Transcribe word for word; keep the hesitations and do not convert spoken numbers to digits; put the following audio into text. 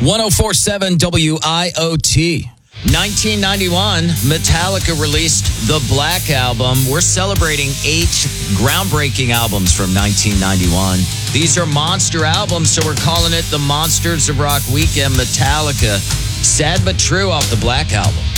one oh four point seven W I O T. nineteen ninety-one, Metallica released the Black Album. We're celebrating eight groundbreaking albums from nineteen ninety-one. These are monster albums, so we're calling it the Monsters of Rock Weekend Metallica. Sad but true off the Black Album.